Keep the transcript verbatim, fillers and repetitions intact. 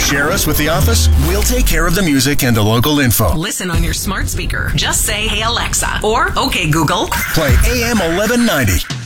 Share us with the office. We'll take care of the music and the local info. Listen on your smart speaker. Just say, "Hey Alexa," or "Okay Google." Play A M eleven ninety.